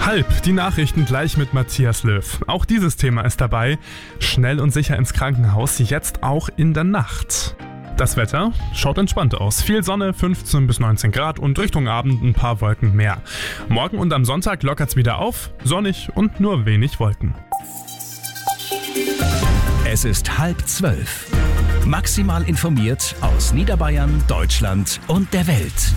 Halb, die Nachrichten gleich mit Matthias Löw. Auch dieses Thema ist dabei. Schnell und sicher ins Krankenhaus, jetzt auch in der Nacht. Das Wetter schaut entspannt aus. Viel Sonne, 15 bis 19 Grad und Richtung Abend ein paar Wolken mehr. Morgen und am Sonntag lockert's wieder auf, sonnig und nur wenig Wolken. Es ist 11:30. Maximal informiert aus Niederbayern, Deutschland und der Welt.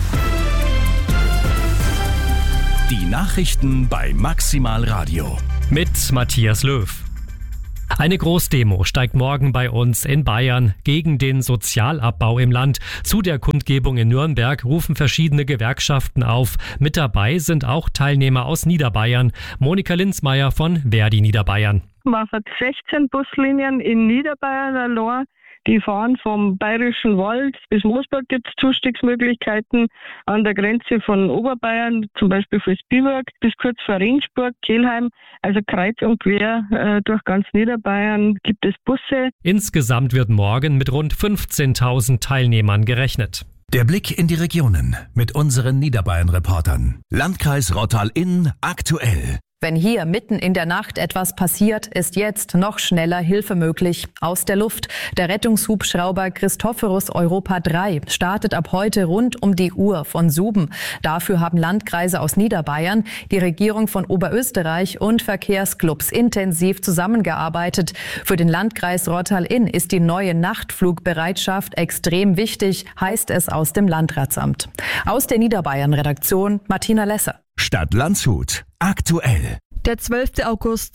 Die Nachrichten bei Maximal Radio. Mit Matthias Löw. Eine Großdemo steigt morgen bei uns in Bayern gegen den Sozialabbau im Land. Zu der Kundgebung in Nürnberg rufen verschiedene Gewerkschaften auf. Mit dabei sind auch Teilnehmer aus Niederbayern. Monika Linzmeier von Verdi Niederbayern. Man hat 16 Buslinien in Niederbayern allein. Die fahren vom Bayerischen Wald bis Moosburg, gibt es Zustiegsmöglichkeiten. An der Grenze von Oberbayern, zum Beispiel für Spielberg, bis kurz vor Regensburg, Kelheim. Also kreuz und quer durch ganz Niederbayern gibt es Busse. Insgesamt wird morgen mit rund 15.000 Teilnehmern gerechnet. Der Blick in die Regionen mit unseren Niederbayern-Reportern. Landkreis Rottal-Inn aktuell. Wenn hier mitten in der Nacht etwas passiert, ist jetzt noch schneller Hilfe möglich. Aus der Luft. Der Rettungshubschrauber Christophorus Europa 3 startet ab heute rund um die Uhr von Suben. Dafür haben Landkreise aus Niederbayern, die Regierung von Oberösterreich und Verkehrsclubs intensiv zusammengearbeitet. Für den Landkreis Rottal-Inn ist die neue Nachtflugbereitschaft extrem wichtig, heißt es aus dem Landratsamt. Aus der Niederbayern-Redaktion Martina Lesser. Stadt Landshut aktuell. Der 12. August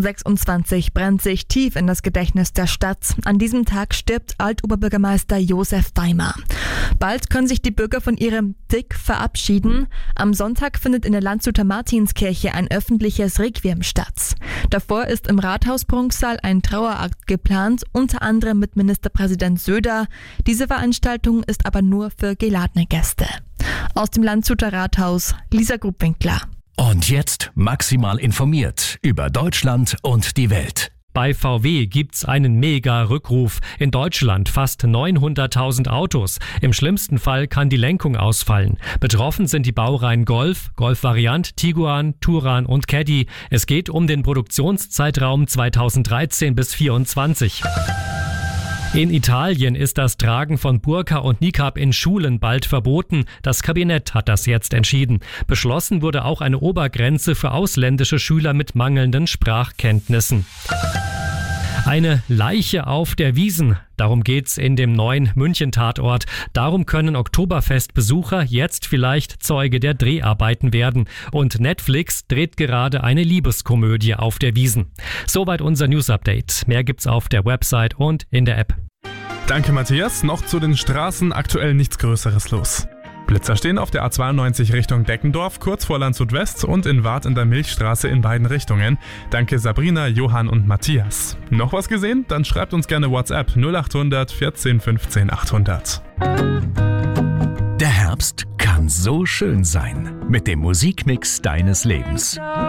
2026 brennt sich tief in das Gedächtnis der Stadt. An diesem Tag stirbt Altoberbürgermeister Josef Daimer. Bald können sich die Bürger von ihrem Dick verabschieden. Am Sonntag findet in der Landshuter Martinskirche ein öffentliches Requiem statt. Davor ist im Rathausprunksaal ein Trauerakt geplant, unter anderem mit Ministerpräsident Söder. Diese Veranstaltung ist aber nur für geladene Gäste. Aus dem Landshuter Rathaus, Lisa Grubwinkler. Und jetzt maximal informiert über Deutschland und die Welt. Bei VW gibt's einen Mega-Rückruf. In Deutschland fast 900.000 Autos. Im schlimmsten Fall kann die Lenkung ausfallen. Betroffen sind die Baureihen Golf, Golf-Variant, Tiguan, Touran und Caddy. Es geht um den Produktionszeitraum 2013 bis 2024. In Italien ist das Tragen von Burka und Niqab in Schulen bald verboten. Das Kabinett hat das jetzt entschieden. Beschlossen wurde auch eine Obergrenze für ausländische Schüler mit mangelnden Sprachkenntnissen. Eine Leiche auf der Wiesn. Darum geht's in dem neuen München-Tatort. Darum können Oktoberfest-Besucher jetzt vielleicht Zeuge der Dreharbeiten werden. Und Netflix dreht gerade eine Liebeskomödie auf der Wiesn. Soweit unser News-Update. Mehr gibt's auf der Website und in der App. Danke Matthias, noch zu den Straßen aktuell nichts Größeres los. Blitzer stehen auf der A92 Richtung Deckendorf, kurz vor Landshut West und in Wart in der Milchstraße in beiden Richtungen. Danke Sabrina, Johann und Matthias. Noch was gesehen? Dann schreibt uns gerne WhatsApp 0800 14 15 800. Der Herbst kann so schön sein mit dem Musikmix deines Lebens.